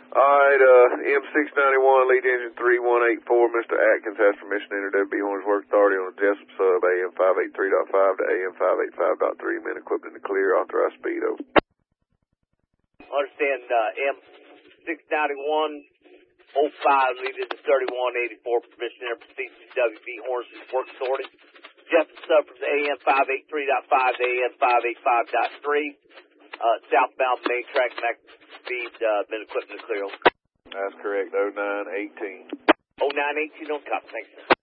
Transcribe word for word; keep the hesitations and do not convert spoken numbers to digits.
All right, uh, M six ninety-one, lead engine three one eight four. Mister Atkins has permission to enter W B Horns Work Authority on the Jessup sub A M five eighty-three point five to A M five eighty-five point three. Men equipped in the clear. Authorized speed over. Understand, uh, M six ninety-one oh five, lead engine thirty-one eighty-four. Permission to enter proceed to W B Horns Work Authority. Jessup sub from the A M five eighty-three point five to A M five eighty-five point three. Uh, southbound main track, max speed, uh, been equipped in the clear. That's correct, oh nine eighteen. oh nine eighteen on top, thanks, sir.